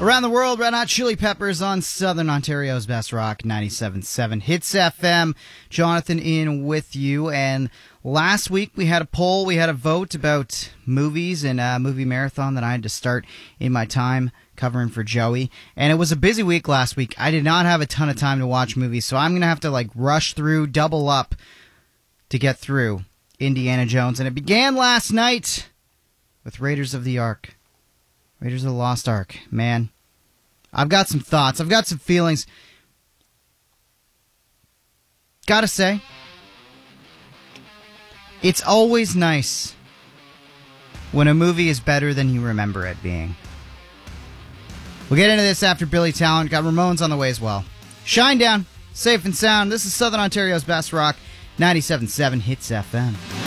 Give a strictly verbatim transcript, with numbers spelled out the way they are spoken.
Around the world, Red Hot Chili Peppers on Southern Ontario's Best Rock, ninety-seven point seven Hits F M. Jonathan in with you. And last week we had a poll, we had a vote about movies and a movie marathon that I had to start in my time covering for Joey. And it was a busy week last week. I did not have a ton of time to watch movies, so I'm going to have to like rush through, double up to get through Indiana Jones. And it began last night with Raiders of the Ark. Raiders of the Lost Ark. Man, I've got some thoughts. I've got some feelings. Gotta say, it's always nice when a movie is better than you remember it being. We'll get into this after Billy Talent. Got Ramones on the way as well. Shine down, safe and sound. This is Southern Ontario's Best Rock, ninety-seven point seven Hits F M.